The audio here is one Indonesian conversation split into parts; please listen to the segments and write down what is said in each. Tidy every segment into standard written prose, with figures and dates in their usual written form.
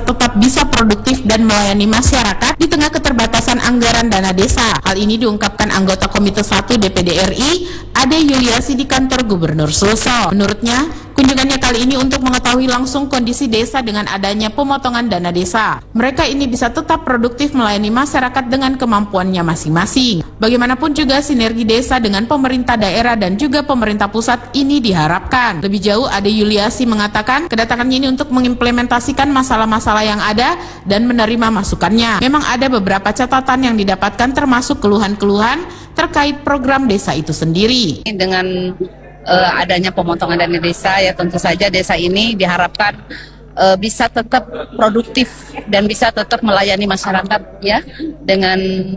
tetap bisa produktif dan melayani masyarakat di tengah keterbatasan anggaran dana desa. Hal ini diungkapkan anggota Komite 1 DPD RI, Ade Yuliasi di kantor Gubernur Sulsel. Menurutnya, kunjungannya kali ini untuk mengetahui langsung kondisi desa dengan adanya pemotongan dana desa. Mereka ini bisa tetap produktif melayani masyarakat dengan kemampuannya masing-masing. Bagaimanapun juga sinergi desa dengan pemerintah daerah dan juga pemerintah pusat ini diharapkan. Lebih jauh, Ade Yuliasi mengatakan kedatangannya ini untuk mengimplementasikan masalah-masalah yang ada dan menerima masukannya. Memang ada beberapa catatan yang didapatkan termasuk keluhan-keluhan terkait program desa itu sendiri. Dengan adanya pemotongan dana desa, ya tentu saja desa ini diharapkan bisa tetap produktif dan bisa tetap melayani masyarakat ya dengan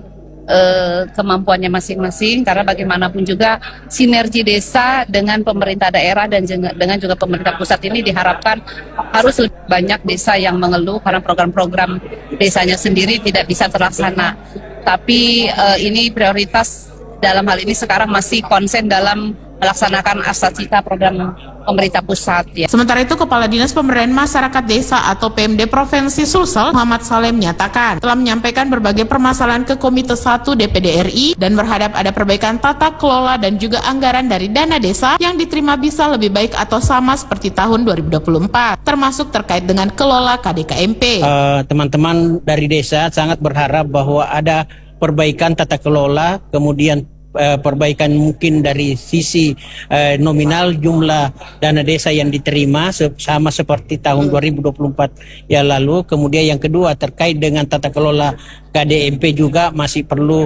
kemampuannya masing-masing, karena bagaimanapun juga sinergi desa dengan pemerintah daerah dan dengan juga pemerintah pusat ini diharapkan harus lebih banyak desa yang mengeluh karena program-program desanya sendiri tidak bisa terlaksana. Tapi ini prioritas dalam hal ini sekarang masih konsen dalam melaksanakan asasita program pemerintah pusat. Ya. Sementara itu, Kepala Dinas Pemberdayaan Masyarakat Desa atau PMD Provinsi Sulsel, Muhammad Saleh menyatakan telah menyampaikan berbagai permasalahan ke Komite 1 DPD RI dan berharap ada perbaikan tata kelola dan juga anggaran dari dana desa yang diterima bisa lebih baik atau sama seperti tahun 2024, termasuk terkait dengan kelola KDKMP. Teman-teman dari desa sangat berharap bahwa ada perbaikan tata kelola, kemudian perbaikan mungkin dari sisi nominal jumlah dana desa yang diterima sama seperti tahun 2024 yang lalu. Kemudian yang kedua terkait dengan tata kelola KDMP juga masih perlu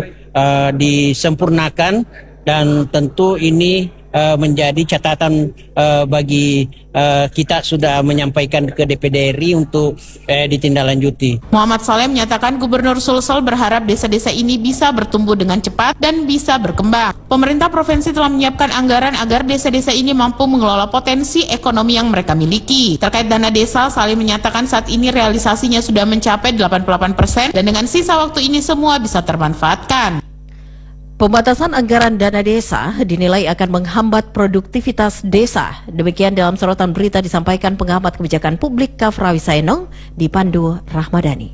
disempurnakan, dan tentu ini menjadi catatan bagi kita sudah menyampaikan ke DPD RI untuk ditindaklanjuti. Muhammad Saleh menyatakan Gubernur Sulsel berharap desa-desa ini bisa bertumbuh dengan cepat dan bisa berkembang. Pemerintah provinsi telah menyiapkan anggaran agar desa-desa ini mampu mengelola potensi ekonomi yang mereka miliki. Terkait dana desa, Saleh menyatakan saat ini realisasinya sudah mencapai 88% dan dengan sisa waktu ini semua bisa termanfaatkan. Pembatasan anggaran dana desa dinilai akan menghambat produktivitas desa. Demikian dalam sorotan berita disampaikan pengamat kebijakan publik Kafrawi Saenong dipandu Rahmadani.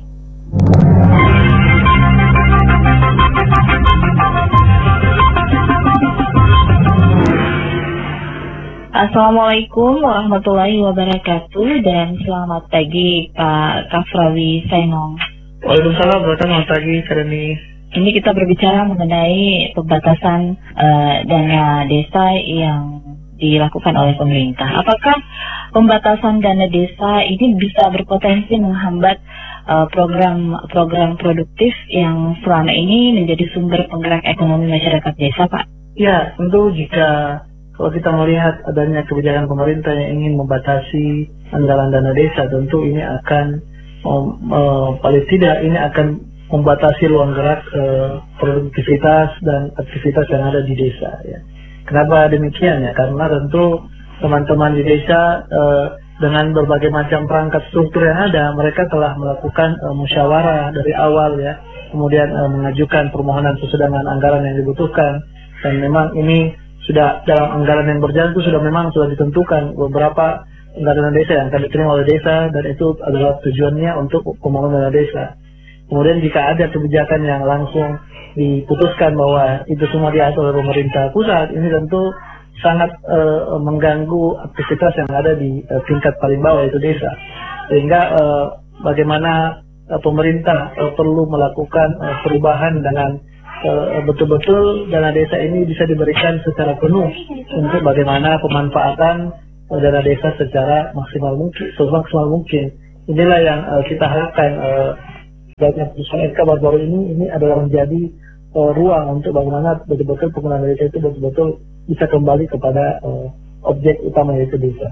Assalamualaikum warahmatullahi wabarakatuh dan selamat pagi Pak Kafrawi Saenong. Waalaikumsalam, selamat pagi Kak Deni. Ini kita berbicara mengenai pembatasan dana desa yang dilakukan oleh pemerintah. Apakah pembatasan dana desa ini bisa berpotensi menghambat program produktif yang selama ini menjadi sumber penggerak ekonomi masyarakat desa, Pak? Ya, tentu kalau kita melihat adanya kebijakan pemerintah yang ingin membatasi anggaran dana desa, tentu ini akan paling tidak ini akan membatasi ruang gerak produktivitas dan aktivitas yang ada di desa. Ya. Kenapa demikian ya? Karena tentu teman-teman di desa dengan berbagai macam perangkat struktur yang ada, mereka telah melakukan musyawarah dari awal ya, kemudian mengajukan permohonan sesuai dengan anggaran yang dibutuhkan, dan memang ini sudah dalam anggaran yang berjalan itu sudah ditentukan beberapa anggaran desa yang akan diterima oleh desa, dan itu adalah tujuannya untuk pembangunan dana desa. Kemudian jika ada kebijakan yang langsung diputuskan bahwa itu semua diatur oleh pemerintah pusat, ini tentu sangat mengganggu aktivitas yang ada di tingkat paling bawah, yaitu desa. Sehingga bagaimana pemerintah perlu melakukan perubahan dengan betul-betul dana desa ini bisa diberikan secara penuh untuk bagaimana pemanfaatan dana desa secara maksimal mungkin. Inilah yang kita harapkan. Dan putusan SK baru-baru ini adalah menjadi ruang untuk bagaimana betul-betul penggunaan desa itu betul-betul bisa kembali kepada objek utama, yaitu desa.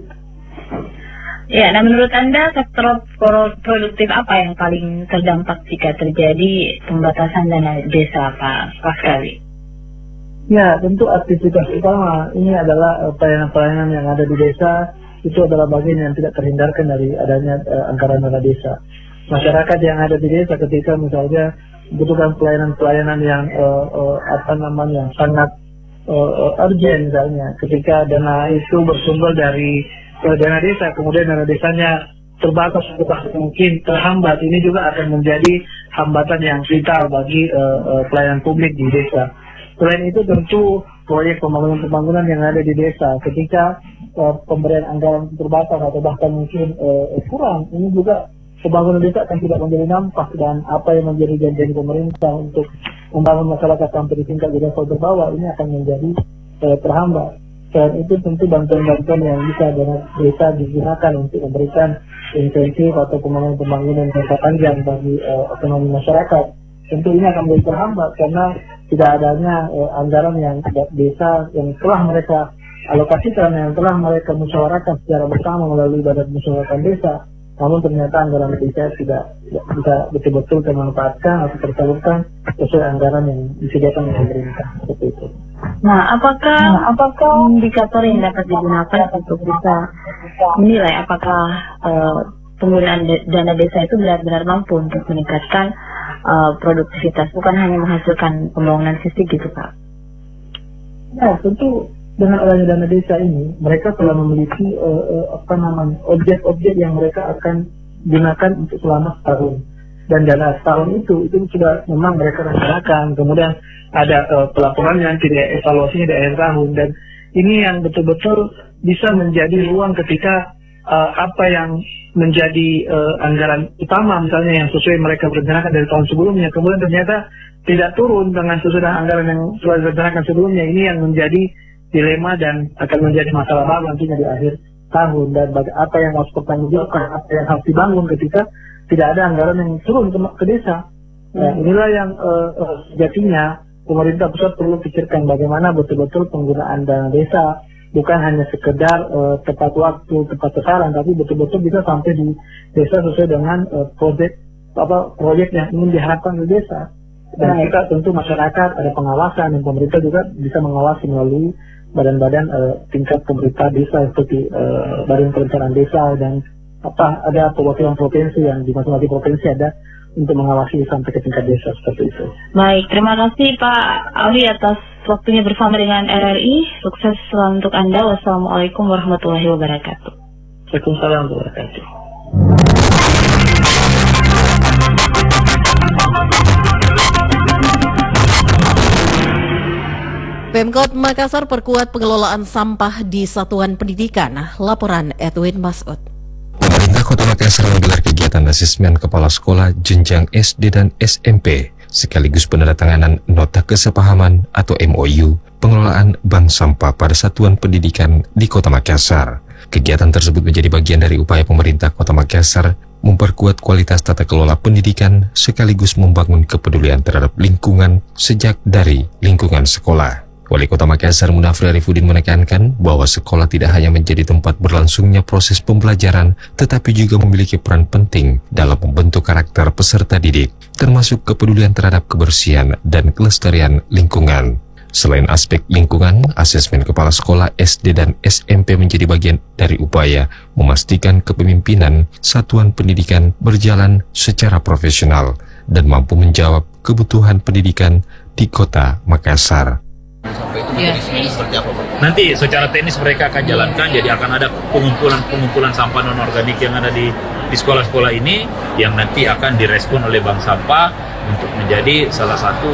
Ya, nah menurut Anda sektor produktif apa yang paling terdampak jika terjadi pembatasan dana desa, Pak Kafrawi? Ya, tentu aktivitas utama ini adalah pelayanan-pelayanan yang ada di desa, itu adalah bagian yang tidak terhindarkan dari adanya anggaran dana desa. Masyarakat yang ada di desa ketika misalnya membutuhkan pelayanan-pelayanan yang yang sangat urgent, misalnya ketika dana itu bersumber dari dana desa, kemudian dana desanya terbatas atau bahkan mungkin terhambat, ini juga akan menjadi hambatan yang vital bagi pelayanan publik di desa. Selain itu tentu proyek pembangunan yang ada di desa, ketika pemberian anggaran terbatas atau bahkan mungkin kurang, ini juga pembangunan desa akan tidak menjadi nampak, dan apa yang menjadi janji pemerintah untuk membangun masyarakat sampai di tingkat level terbawah ini akan menjadi terhambat. Selain itu tentu bantuan-bantuan yang bisa dengan desa digunakan untuk memberikan insentif atau pembangunan jangka panjang bagi ekonomi masyarakat, tentu ini akan menjadi terhambat karena tidak adanya anggaran yang desa yang telah mereka alokasikan, yang telah mereka musyawarahkan secara bersama melalui badan musyawarah desa. Namun ternyata anggaran desa tidak bisa betul-betul dimanfaatkan atau tersalurkan sesuai anggaran yang disediakan oleh pemerintah, seperti itu. Nah, apakah indikator yang dapat digunakan untuk bisa menilai apakah penggunaan dana desa itu benar-benar mampu untuk meningkatkan produktivitas, bukan hanya menghasilkan pembangunan fisik gitu, Pak? Ya, tentu dengan adanya dana desa ini, mereka telah memiliki objek-objek yang mereka akan gunakan untuk selama setahun. Dan dana setahun itu sudah memang mereka rencanakan. Kemudian ada pelaporan yang tidak evaluasinya di akhir tahun. Dan ini yang betul-betul bisa menjadi ruang ketika apa yang menjadi anggaran utama misalnya yang sesuai mereka rencanakan dari tahun sebelumnya, kemudian ternyata tidak turun dengan sesuai dengan anggaran yang sudah direncanakan sebelumnya. Ini yang menjadi dilema dan akan menjadi masalah baru nantinya di akhir tahun, dan apa yang harus dipertanggungjawabkan, apa yang harus dibangun ketika tidak ada anggaran yang turun ke desa. Nah, inilah yang sejatinya pemerintah pusat perlu pikirkan bagaimana betul-betul penggunaan dana desa bukan hanya sekedar tepat waktu, tepat sasaran, tapi betul-betul bisa sampai di desa sesuai dengan proyek yang ingin diharapkan di desa. Dan kita tentu masyarakat ada pengawasan, dan pemerintah juga bisa mengawasi melalui badan-badan tingkat pemerintah desa seperti Badan Perencanaan Desa, dan ada perwakilan provinsi yang di masing-masing provinsi ada untuk mengawasi sampai ke tingkat desa, seperti itu. Baik, terima kasih Pak Ali atas waktunya bersama dengan RRI. Sukses selalu untuk Anda. Wassalamualaikum warahmatullahi wabarakatuh. Waalaikumsalam warahmatullahi wabarakatuh. Pemkot Makassar perkuat pengelolaan sampah di satuan pendidikan. Laporan Edwin Masud. Pemerintah Kota Makassar menggelar kegiatan asesmen kepala sekolah jenjang SD dan SMP, sekaligus penandatanganan nota kesepahaman atau MOU pengelolaan bank sampah pada satuan pendidikan di Kota Makassar. Kegiatan tersebut menjadi bagian dari upaya pemerintah Kota Makassar memperkuat kualitas tata kelola pendidikan sekaligus membangun kepedulian terhadap lingkungan sejak dari lingkungan sekolah. Wali Kota Makassar Munafri Arifudin menekankan bahwa sekolah tidak hanya menjadi tempat berlangsungnya proses pembelajaran, tetapi juga memiliki peran penting dalam membentuk karakter peserta didik, termasuk kepedulian terhadap kebersihan dan kelestarian lingkungan. Selain aspek lingkungan, asesmen kepala sekolah SD dan SMP menjadi bagian dari upaya memastikan kepemimpinan satuan pendidikan berjalan secara profesional dan mampu menjawab kebutuhan pendidikan di Kota Makassar. Nanti secara teknis mereka akan jalankan, jadi akan ada pengumpulan sampah non-organik yang ada di sekolah-sekolah ini yang nanti akan direspon oleh bank sampah untuk menjadi salah satu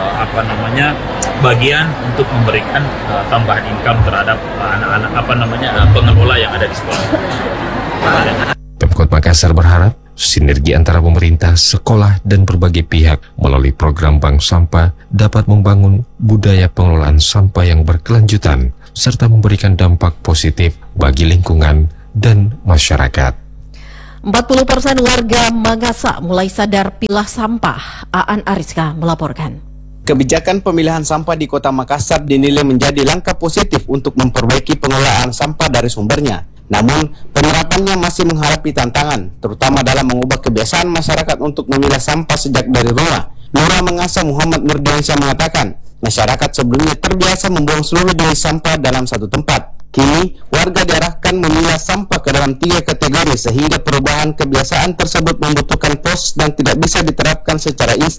bagian untuk memberikan tambahan income terhadap anak-anak pengelola yang ada di sekolah. Pemkot Makassar berharap sinergi antara pemerintah, sekolah, dan berbagai pihak melalui program bank sampah dapat membangun budaya pengelolaan sampah yang berkelanjutan serta memberikan dampak positif bagi lingkungan dan masyarakat. 40% warga Makassar mulai sadar pilah sampah. Aan Ariska melaporkan. Kebijakan pemilahan sampah di Kota Makassar dinilai menjadi langkah positif untuk memperbaiki pengelolaan sampah dari sumbernya. Namun, penerapannya masih menghadapi tantangan, terutama dalam mengubah kebiasaan masyarakat untuk memilah sampah sejak dari rumah. Lurah Mangasa Muhammad Nurdiansyah mengatakan, masyarakat sebelumnya terbiasa membuang seluruh jenis sampah dalam satu tempat. Kini, warga diarahkan memilah sampah ke dalam 3 kategori sehingga perubahan kebiasaan tersebut membutuhkan proses dan tidak bisa diterapkan secara instan.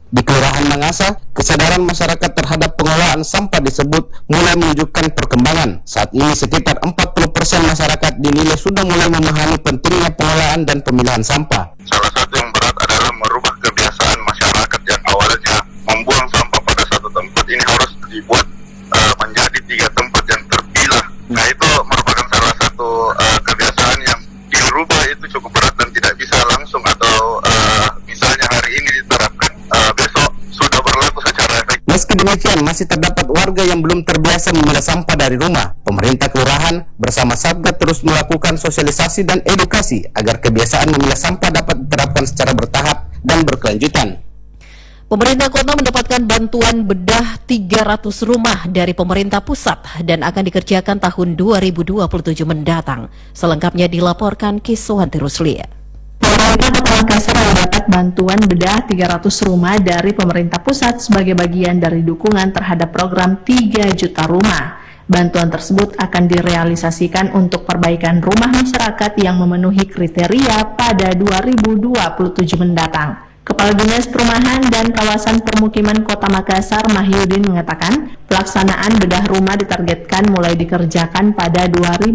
Di Kelurahan Mangasa, kesadaran masyarakat terhadap pengelolaan sampah disebut mulai menunjukkan perkembangan. Saat ini sekitar 40% masyarakat dinilai sudah mulai memahami pentingnya pengelolaan dan pemilahan sampah. Salah satu yang berat adalah merubah kebiasaan masyarakat yang awalnya membuang sampah pada satu tempat, ini harus dibuat menjadi 3 tempat yang terpilah. Nah, itu merupakan salah satu kebiasaan yang dirubah itu cukup berat dan tidak bisa langsung atau misalnya hari ini diterapkan, besok sudah berlaku secara efektif. Meski demikian, masih terdapat warga yang belum terbiasa memilah sampah dari rumah. Pemerintah kelurahan bersama Satgas terus melakukan sosialisasi dan edukasi agar kebiasaan memilah sampah dapat diterapkan secara bertahap dan berkelanjutan. Pemerintah kota mendapatkan bantuan bedah 300 rumah dari pemerintah pusat dan akan dikerjakan tahun 2027 mendatang. Selengkapnya dilaporkan Kiswanti Ruslia. Pemerintah Kota Makassar mendapat bantuan bedah 300 rumah dari pemerintah pusat sebagai bagian dari dukungan terhadap program 3 juta rumah. Bantuan tersebut akan direalisasikan untuk perbaikan rumah masyarakat yang memenuhi kriteria pada 2027 mendatang. Kepala Dinas Perumahan dan Kawasan Permukiman Kota Makassar, Mahyudin, mengatakan pelaksanaan bedah rumah ditargetkan mulai dikerjakan pada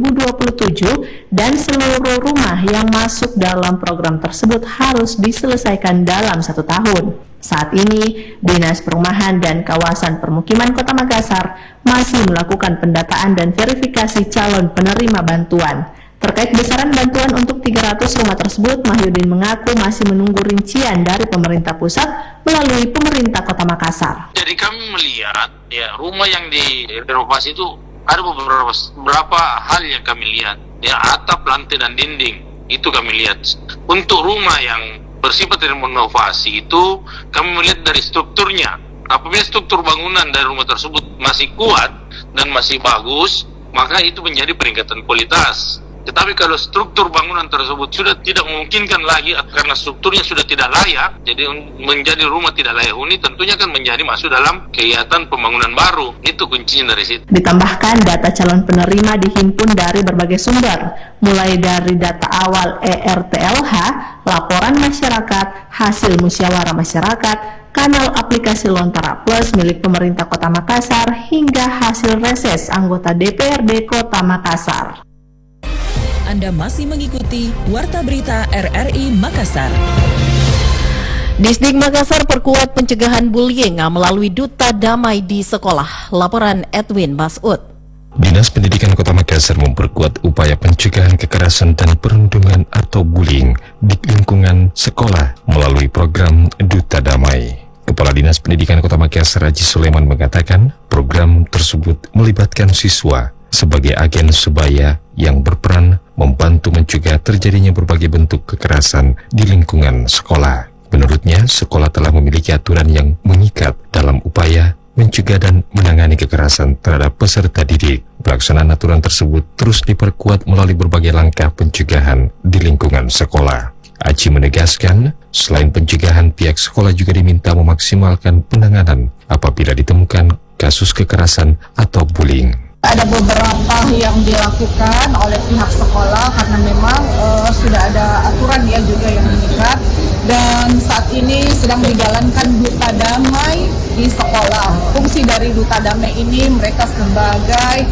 2027 dan seluruh rumah yang masuk dalam program tersebut harus diselesaikan dalam 1 tahun. Saat ini, Dinas Perumahan dan Kawasan Permukiman Kota Makassar masih melakukan pendataan dan verifikasi calon penerima bantuan. Terkait besaran bantuan untuk 300 rumah tersebut, Mahyudin mengaku masih menunggu rincian dari pemerintah pusat melalui pemerintah Kota Makassar. Jadi kami melihat ya rumah yang direnovasi itu ada beberapa hal yang kami lihat. Ya, atap, lantai dan dinding itu kami lihat. Untuk rumah yang bersifat renovasi itu kami melihat dari strukturnya. Apabila struktur bangunan dari rumah tersebut masih kuat dan masih bagus, maka itu menjadi peningkatan kualitas. Tetapi kalau struktur bangunan tersebut sudah tidak memungkinkan lagi karena strukturnya sudah tidak layak, jadi menjadi rumah tidak layak huni, tentunya kan menjadi masuk dalam kegiatan pembangunan baru. Itu kuncinya dari situ. Ditambahkan data calon penerima dihimpun dari berbagai sumber, mulai dari data awal ERTLH, laporan masyarakat, hasil musyawarah masyarakat, kanal aplikasi Lontara Plus milik pemerintah Kota Makassar, hingga hasil reses anggota DPRD Kota Makassar. Anda masih mengikuti Warta Berita RRI Makassar. Disdik Makassar perkuat pencegahan bullying melalui Duta Damai di sekolah. Laporan Edwin Masud. Dinas Pendidikan Kota Makassar memperkuat upaya pencegahan kekerasan dan perundungan atau bullying di lingkungan sekolah melalui program Duta Damai. Kepala Dinas Pendidikan Kota Makassar Haji Sulaiman mengatakan program tersebut melibatkan siswa sebagai agen sebaya yang berperan membantu mencegah terjadinya berbagai bentuk kekerasan di lingkungan sekolah. Menurutnya, sekolah telah memiliki aturan yang mengikat dalam upaya mencegah dan menangani kekerasan terhadap peserta didik. Pelaksanaan aturan tersebut terus diperkuat melalui berbagai langkah pencegahan di lingkungan sekolah. Aji menegaskan, selain pencegahan, pihak sekolah juga diminta memaksimalkan penanganan apabila ditemukan kasus kekerasan atau bullying. Ada beberapa yang dilakukan oleh pihak sekolah karena memang sudah ada aturan ya juga yang mengikat, dan saat ini sedang dijalankan Duta Damai di sekolah. Fungsi dari Duta Damai ini mereka sebagai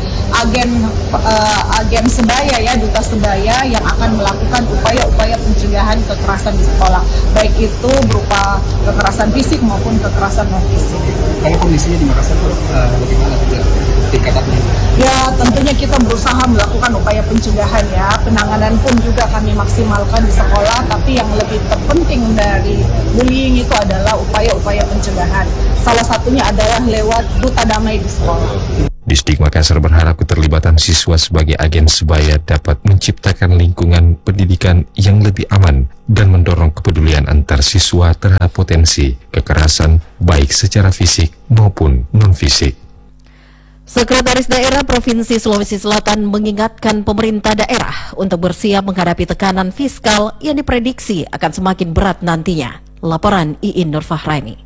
agen sebaya ya, duta sebaya yang akan melakukan upaya-upaya pencegahan kekerasan di sekolah, baik itu berupa kekerasan fisik maupun kekerasan non fisik. Kalau kondisinya di Makassar bagaimana tingkatannya? Ya tentunya kita berusaha melakukan upaya pencegahan ya, penanganan pun juga kami maksimalkan di sekolah, tapi yang lebih terpenting dari bullying itu adalah upaya-upaya pencegahan. Salah satunya adalah lewat Duta Damai di sekolah. Disdik Makassar berharap keterlibatan siswa sebagai agen sebaya dapat menciptakan lingkungan pendidikan yang lebih aman dan mendorong kepedulian antar siswa terhadap potensi kekerasan baik secara fisik maupun non-fisik. Sekretaris Daerah Provinsi Sulawesi Selatan mengingatkan pemerintah daerah untuk bersiap menghadapi tekanan fiskal yang diprediksi akan semakin berat nantinya. Laporan Iin Nurfahraini.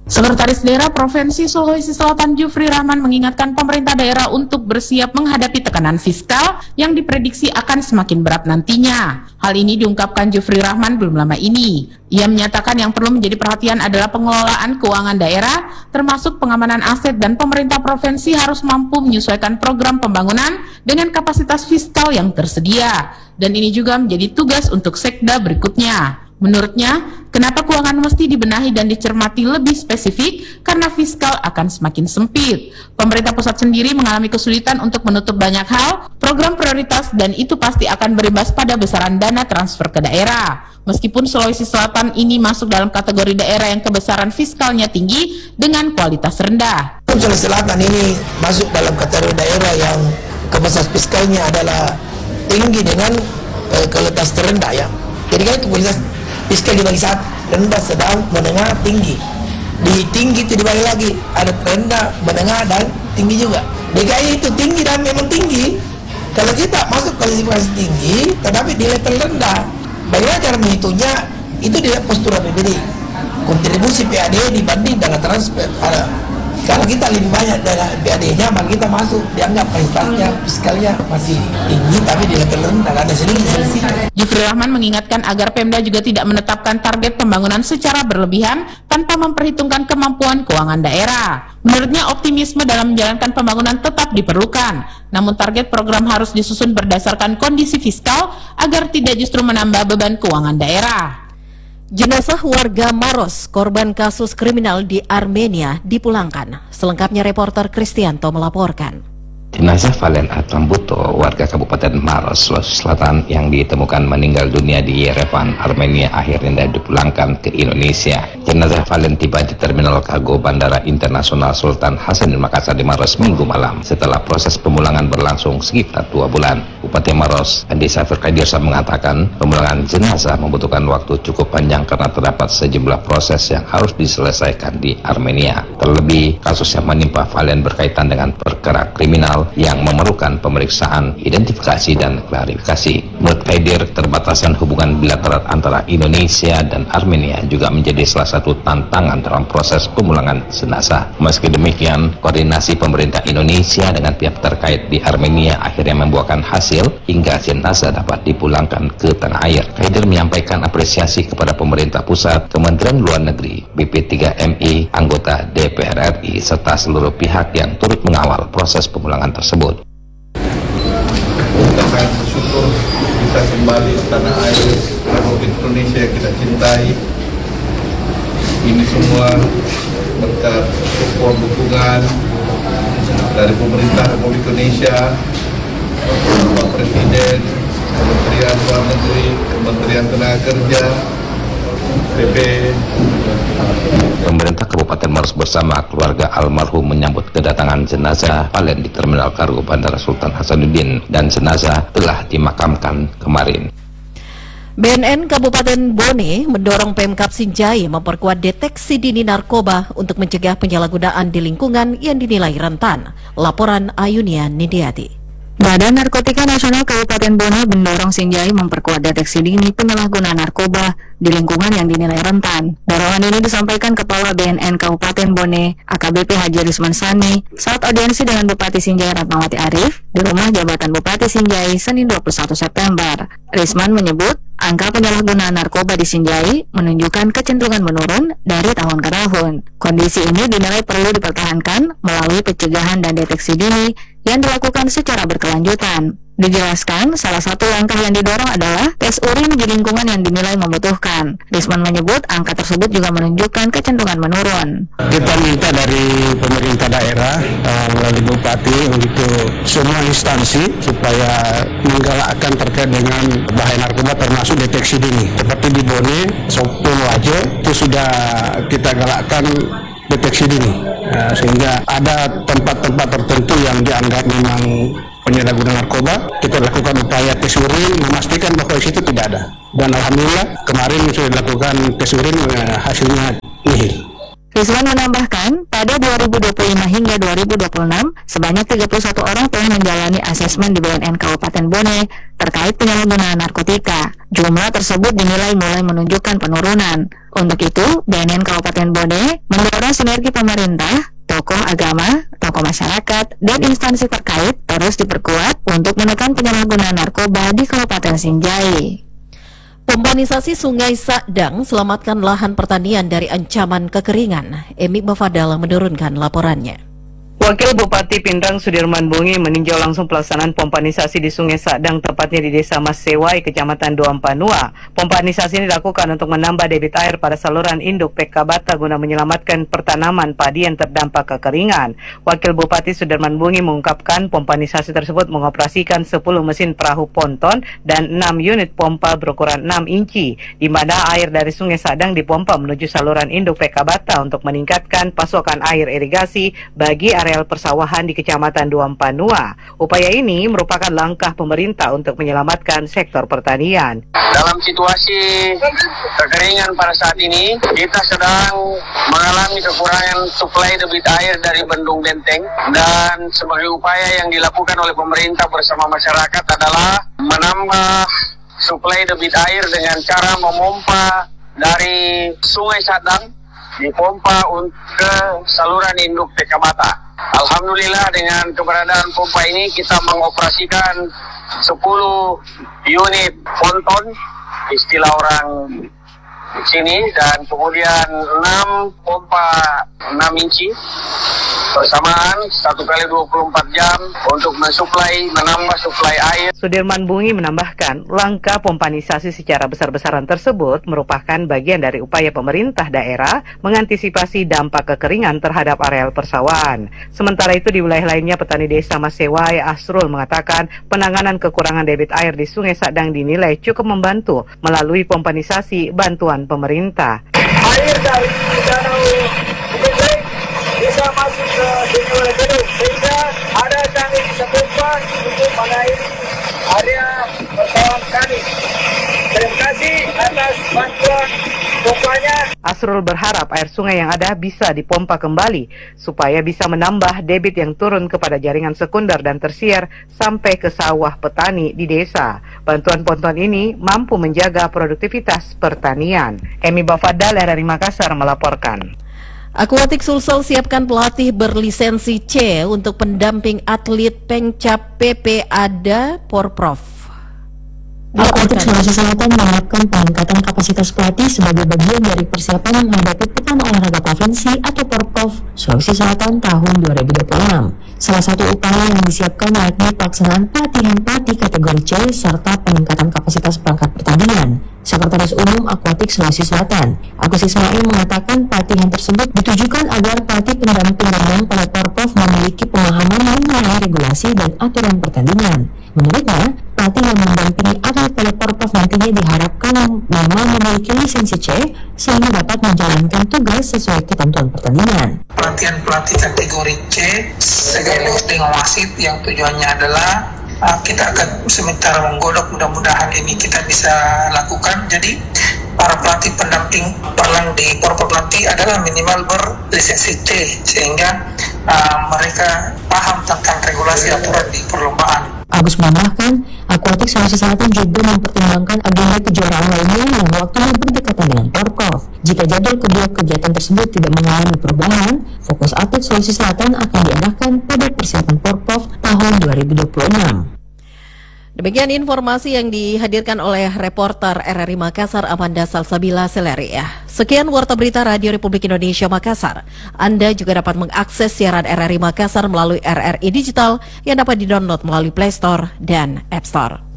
Sekretaris Daerah Provinsi Sulawesi Selatan Jufri Rahman mengingatkan pemerintah daerah untuk bersiap menghadapi tekanan fiskal yang diprediksi akan semakin berat nantinya. Hal ini diungkapkan Jufri Rahman belum lama ini. Ia menyatakan yang perlu menjadi perhatian adalah pengelolaan keuangan daerah, termasuk pengamanan aset, dan pemerintah provinsi harus mampu menyesuaikan program pembangunan dengan kapasitas fiskal yang tersedia. Dan ini juga menjadi tugas untuk sekda berikutnya. Menurutnya, kenapa keuangan mesti dibenahi dan dicermati lebih spesifik karena fiskal akan semakin sempit. Pemerintah pusat sendiri mengalami kesulitan untuk menutup banyak hal, program prioritas, dan itu pasti akan berimbas pada besaran dana transfer ke daerah. Meskipun Sulawesi Selatan ini masuk dalam kategori daerah yang kebesaran fiskalnya tinggi dengan kualitas rendah. Sulawesi Selatan ini masuk dalam kategori daerah yang kebesaran fiskalnya adalah tinggi dengan kualitas terendah ya. Jadi kan kualitas fiskal dibagi satu, rendah, sedang, menengah, tinggi. Di tinggi itu dibagi lagi, ada rendah, menengah, dan tinggi juga. DKI itu tinggi dan memang tinggi. Kalau kita masuk kualifikasi tinggi, tetapi di level rendah, bagaimana cara menghitungnya? Itu di postur APBD. Kontribusi PAD dibanding dana transfer. Kalau kita lebih banyak dana PAD-nya, maka kita masuk dianggap kualitasnya fiskalnya masih tinggi, tapi di level rendah, ada sedikit selesai. Jufri Rahman mengingatkan agar Pemda juga tidak menetapkan target pembangunan secara berlebihan tanpa memperhitungkan kemampuan keuangan daerah. Menurutnya optimisme dalam menjalankan pembangunan tetap diperlukan, namun target program harus disusun berdasarkan kondisi fiskal agar tidak justru menambah beban keuangan daerah. Jenazah warga Maros, korban kasus kriminal di Armenia, dipulangkan. Selengkapnya reporter Kristianto melaporkan. Jenazah Valen Atrambuto, warga Kabupaten Maros, Sulawesi Selatan yang ditemukan meninggal dunia di Yerevan, Armenia, akhirnya dipulangkan ke Indonesia. Jenazah Valen tiba di Terminal Kargo Bandara Internasional Sultan Hasanuddin Makassar di Maros Minggu malam setelah proses pemulangan berlangsung sekitar 2 bulan. Bupati Maros, Andi Safir Kaidirsa mengatakan pemulangan jenazah membutuhkan waktu cukup panjang karena terdapat sejumlah proses yang harus diselesaikan di Armenia. Terlebih, kasus yang menimpa Valen berkaitan dengan perkara kriminal yang memerlukan pemeriksaan, identifikasi, dan klarifikasi. Menurut Kaidir, terbatasan hubungan bilateral antara Indonesia dan Armenia juga menjadi salah satu tantangan dalam proses pemulangan jenazah. Meski demikian, koordinasi pemerintah Indonesia dengan pihak terkait di Armenia akhirnya membuahkan hasil hingga jenazah dapat dipulangkan ke tanah air. Kaidir menyampaikan apresiasi kepada pemerintah pusat, Kementerian Luar Negeri, BP3MI, anggota DPR RI, serta seluruh pihak yang turut mengawal proses pemulangan tersebut. Kita sangat bersyukur bisa kembali ke tanah air Republik Indonesia yang kita cintai. Ini semua berkat support dukungan dari pemerintah Republik Indonesia, Bapak Presiden, Kementerian Luar Negeri, Kementerian Tenaga Kerja, PP. Pemerintah Kabupaten Maros bersama keluarga almarhum menyambut kedatangan jenazah Valen di Terminal Kargo Bandara Sultan Hasanuddin dan jenazah telah dimakamkan kemarin. BNN Kabupaten Bone mendorong Pemkab Sinjai memperkuat deteksi dini narkoba untuk mencegah penyalahgunaan di lingkungan yang dinilai rentan. Laporan Ayunia Nidiati. Badan Narkotika Nasional Kabupaten Bone mendorong Sinjai memperkuat deteksi dini penyalahgunaan narkoba di lingkungan yang dinilai rentan. Dorongan ini disampaikan Kepala BNN Kabupaten Bone, AKBP Haji Risman Sani, saat audiensi dengan Bupati Sinjai Ratnawati Arif di rumah jabatan Bupati Sinjai Senin 21 September. Risman menyebut angka penyalahgunaan narkoba di Sinjai menunjukkan kecenderungan menurun dari tahun ke tahun. Kondisi ini dinilai perlu dipertahankan melalui pencegahan dan deteksi dini yang dilakukan secara berkelanjutan. Dijelaskan, salah satu langkah yang didorong adalah tes urin di lingkungan yang dinilai membutuhkan. Risman menyebut angka tersebut juga menunjukkan kecenderungan menurun. Kita minta dari pemerintah daerah melalui Bupati untuk semua instansi supaya menggalakkan terkait dengan bahaya narkoba termasuk deteksi dini. Seperti di Bone, Sopon Wajo itu sudah kita galakkan deteksi dini, sehingga ada tempat-tempat tertentu yang dianggap memang penyalahgunaan narkoba, kita lakukan upaya tes urin memastikan bahwa di situ tidak ada. Dan alhamdulillah kemarin sudah dilakukan tes urin, hasilnya nihil. Rizwan menambahkan, pada 2025 hingga 2026, sebanyak 31 orang telah menjalani asesmen di BNN Kabupaten Bone terkait penyalahgunaan narkotika. Jumlah tersebut dinilai mulai menunjukkan penurunan. Untuk itu, BNN Kabupaten Bone mendorong sinergi pemerintah, tokoh agama, tokoh masyarakat, dan instansi terkait terus diperkuat untuk menekan penyalahgunaan narkoba di Kabupaten Sinjai. Pompanisasi Sungai Sadang selamatkan lahan pertanian dari ancaman kekeringan. Emi Bafadal menurunkan laporannya. Wakil Bupati Pindrang Sudirman Bungi meninjau langsung pelaksanaan pompanisasi di Sungai Sadang, tepatnya di Desa Mas Sewai, Kecamatan Doampanua. Pompanisasi ini dilakukan untuk menambah debit air pada saluran induk PK Bata guna menyelamatkan pertanaman padi yang terdampak kekeringan. Wakil Bupati Sudirman Bungi mengungkapkan pompanisasi tersebut mengoperasikan 10 mesin perahu ponton dan 6 unit pompa berukuran 6 inci, di mana air dari Sungai Sadang dipompa menuju saluran induk PK Bata untuk meningkatkan pasokan air irigasi bagi area persawahan di Kecamatan Doampanua. Upaya ini merupakan langkah pemerintah untuk menyelamatkan sektor pertanian. Dalam situasi kekeringan pada saat ini, kita sedang mengalami kekurangan suplai debit air dari Bendung Benteng, dan sebagai upaya yang dilakukan oleh pemerintah bersama masyarakat adalah menambah suplai debit air dengan cara memompa dari Sungai Sadang, dipompa ke saluran induk PK Bata. Alhamdulillah dengan keberadaan pompa ini kita mengoperasikan 10 unit ponton, istilah orang sini, dan kemudian 6 pompa 6 inci bersamaan 1 kali 24 jam untuk menambah suplai air. Sudirman Bungi menambahkan, langkah pompanisasi secara besar-besaran tersebut merupakan bagian dari upaya pemerintah daerah mengantisipasi dampak kekeringan terhadap areal persawahan. Sementara itu di wilayah lainnya, petani desa Masewai Asrul mengatakan penanganan kekurangan debit air di Sungai Sadang dinilai cukup membantu melalui pompanisasi bantuan pemerintah. Air dari danau Benteng bisa masuk ke sini oleh Bendung, sehingga ada canggih bisa pompa untuk mengairi area persawahan kami. Terima kasih atas bantuan pompanya. Asrul berharap air sungai yang ada bisa dipompa kembali supaya bisa menambah debit yang turun kepada jaringan sekunder dan tersier sampai ke sawah petani di desa. Bantuan ponton ini mampu menjaga produktivitas pertanian. Emi Bafadal dari Makassar melaporkan. Akuatik Sulsel siapkan pelatih berlisensi C untuk pendamping atlet Pengcap PP Ada Porprov. Akuatik Sulawesi Selatan menyiapkan peningkatan kapasitas pelatih sebagai bagian dari persiapan menghadapi Pekan Olahraga Provinsi atau Porprov Sulawesi Selatan tahun 2026. Salah satu upaya yang disiapkan yakni pelaksanaan pelatihan pelatih kategori C serta peningkatan kapasitas perangkat pertandingan. Sekretaris Umum Akuatik Sulawesi Selatan, Agus Ismail, mengatakan pelatihan tersebut ditujukan agar pelatih pendamping renang pada Porprov memiliki pemahaman mengenai regulasi dan aturan pertandingan. Menurutnya, pelatih yang mendampingi atlet pada Porprov nantinya diharapkan memang memiliki lisensi C sehingga dapat menjalankan tugas sesuai ketentuan pertandingan. Pelatihan pelatih kategori C sekaligus dengan wasit yang tujuannya adalah kita akan sementara menggodok, mudah-mudahan ini kita bisa lakukan. Jadi para pelatih pendamping perlang di Porprov nanti adalah minimal berlisensi C sehingga mereka paham tentang regulasi aturan di perlombaan. Agus menambahkan, Akuatik Sulawesi Selatan juga mempertimbangkan agenda kejuaraan lainnya yang waktunya berdekatan dengan Porprov. Jika jadwal kedua kegiatan tersebut tidak mengalami perubahan, fokus atlet Sulawesi Selatan akan diarahkan pada persiapan Porprov tahun 2026. Demikian informasi yang dihadirkan oleh reporter RRI Makassar Amanda Salsabila Seleri. Sekian Warta Berita Radio Republik Indonesia Makassar. Anda juga dapat mengakses siaran RRI Makassar melalui RRI Digital yang dapat didownload melalui Play Store dan App Store.